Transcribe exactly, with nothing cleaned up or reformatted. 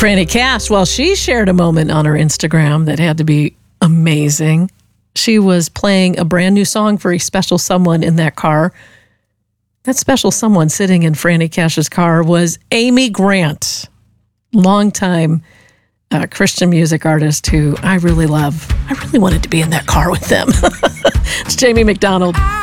Franny Cash, well, she shared a moment on her Instagram that had to be amazing. She was playing a brand new song for a special someone in that car. That special someone sitting in Franny Cash's car was Amy Grant, longtime uh, Christian music artist who I really love. I really wanted to be in that car with them. It's Jamie McDonald.